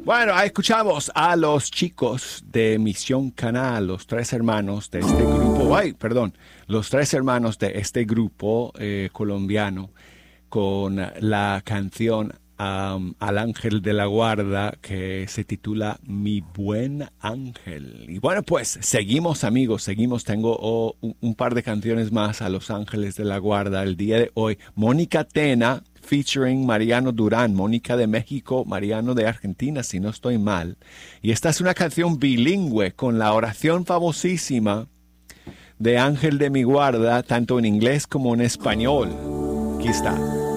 Bueno, ahí escuchamos a los chicos de Misión Canal, los tres hermanos de este grupo, los tres hermanos de este grupo colombiano con la canción Al Ángel de la Guarda que se titula Mi Buen Ángel. Y bueno, pues seguimos amigos, seguimos. Tengo un par de canciones más a Los Ángeles de la Guarda el día de hoy. Mónica Tena featuring Mariano Durán, Mónica de México, Mariano de Argentina, si no estoy mal. Y esta es una canción bilingüe con la oración famosísima de Ángel de mi Guarda, tanto en inglés como en español. Aquí está.